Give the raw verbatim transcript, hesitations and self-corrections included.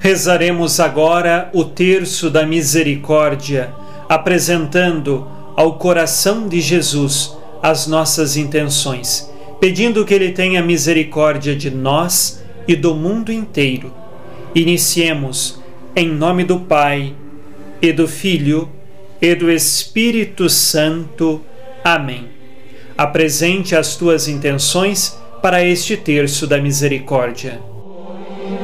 Rezaremos agora o terço da misericórdia, apresentando ao coração de Jesus as nossas intenções, pedindo que Ele tenha misericórdia de nós e do mundo inteiro. Iniciemos em nome do Pai, e do Filho, e do Espírito Santo. Amém. Apresente as tuas intenções para este terço da misericórdia.